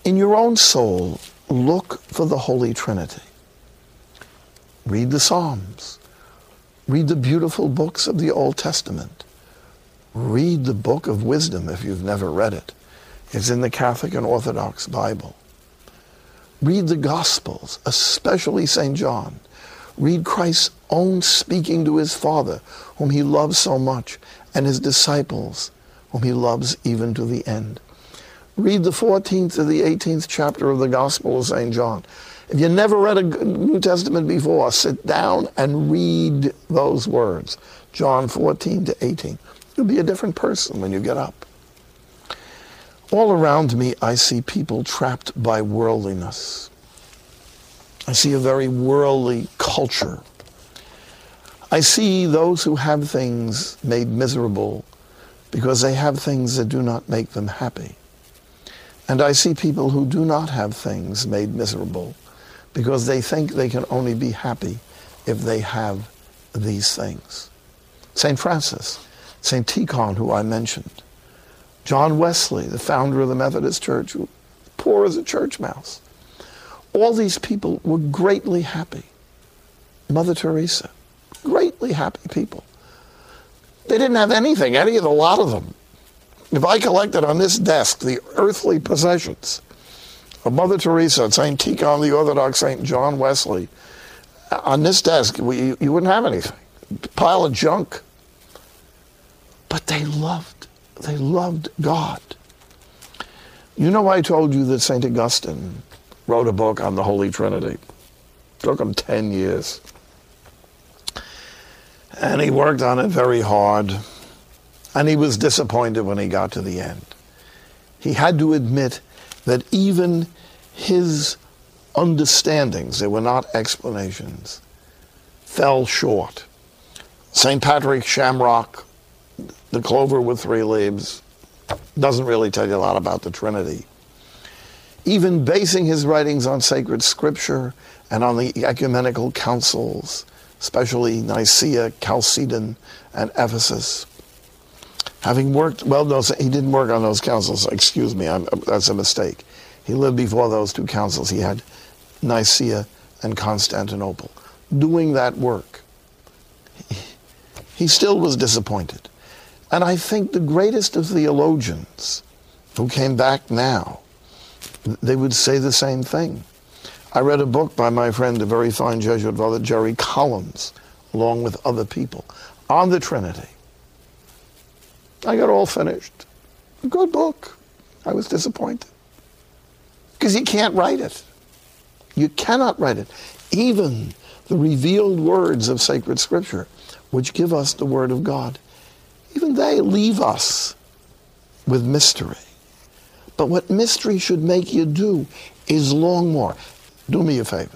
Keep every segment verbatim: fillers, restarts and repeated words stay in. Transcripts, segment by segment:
In your own soul, look for the Holy Trinity. Read the Psalms. Read the beautiful books of the Old Testament. Read the Book of Wisdom if you've never read it. It's in the Catholic and Orthodox Bible. Read the Gospels, especially Saint John. Read Christ's own speaking to his Father, whom he loves so much, and his disciples, whom he loves even to the end. Read the fourteenth to the eighteenth chapter of the Gospel of Saint John. If you never read a New Testament before, sit down and read those words. John fourteen to eighteen. You'll be a different person when you get up. All around me, I see people trapped by worldliness. I see a very worldly culture. I see those who have things made miserable because they have things that do not make them happy. And I see people who do not have things made miserable because they think they can only be happy if they have these things. Saint Francis, Saint Tikhon, who I mentioned, John Wesley, the founder of the Methodist Church, who poor as a church mouse. All these people were greatly happy. Mother Teresa, greatly happy people. They didn't have anything, any of the lot of them. If I collected on this desk the earthly possessions of Mother Teresa, Saint Tikhon, the Orthodox Saint John Wesley, on this desk, we, you wouldn't have anything. A pile of junk. But they loved, they loved God. You know, I told you that Saint Augustine wrote a book on the Holy Trinity. It took him ten years. And he worked on it very hard. And he was disappointed when he got to the end. He had to admit that even his understandings, they were not explanations, fell short. Saint Patrick Shamrock, the clover with three leaves, doesn't really tell you a lot about the Trinity. Even basing his writings on sacred scripture and on the ecumenical councils, especially Nicaea, Chalcedon, and Ephesus. Having worked, well, no, he didn't work on those councils, excuse me, I'm, that's a mistake. He lived before those two councils. He had Nicaea and Constantinople. Doing that work, he, he still was disappointed. And I think the greatest of theologians who came back now, they would say the same thing. I read a book by my friend, a very fine Jesuit brother, Jerry Collins, along with other people, on the Trinity. I got all finished. A good book. I was disappointed. Because you can't write it. You cannot write it. Even the revealed words of sacred scripture, which give us the word of God, even they leave us with mystery. But what mystery should make you do is long more. Do me a favor.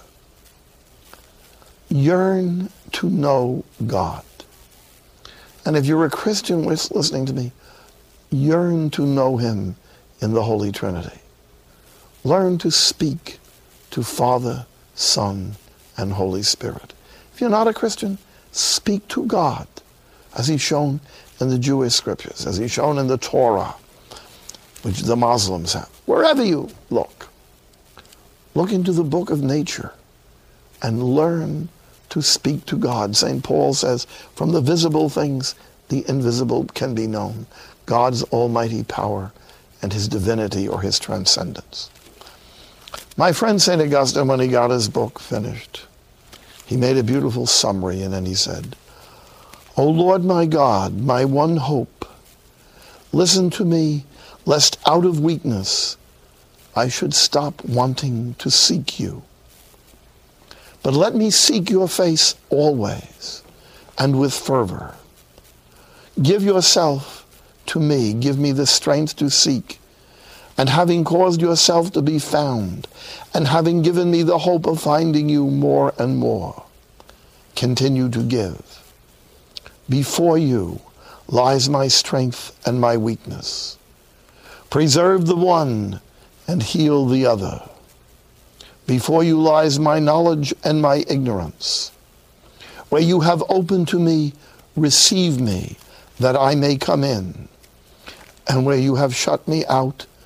Yearn to know God. And if you're a Christian listening to me, yearn to know him in the Holy Trinity. Learn to speak to Father, Son, and Holy Spirit. If you're not a Christian, speak to God, as he's shown in the Jewish scriptures, as he's shown in the Torah, which the Muslims have. Wherever you look, look into the book of nature and learn to speak to God. Saint Paul says, from the visible things, the invisible can be known. God's almighty power and his divinity or his transcendence. My friend Saint Augustine, when he got his book finished, he made a beautiful summary, and then he said, O Lord my God, my one hope, listen to me, lest out of weakness I should stop wanting to seek you. But let me seek your face always and with fervor. Give yourself to me, give me the strength to seek, and having caused yourself to be found, and having given me the hope of finding you more and more, continue to give. Before you lies my strength and my weakness. Preserve the one and heal the other. Before you lies my knowledge and my ignorance. Where you have opened to me, receive me, that I may come in. And where you have shut me out,